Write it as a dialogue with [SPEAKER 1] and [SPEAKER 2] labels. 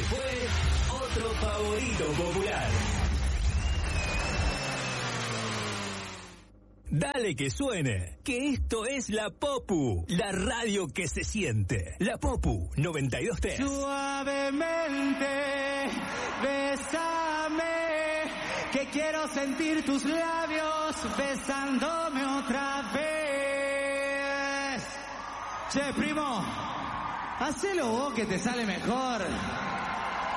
[SPEAKER 1] fue otro favorito popular. Dale que suene, que esto es La Popu, la radio que se siente. La Popu 92.3.
[SPEAKER 2] Suavemente, bésame, que quiero sentir tus labios besándome otra vez. Che, primo, hacelo vos que te sale mejor.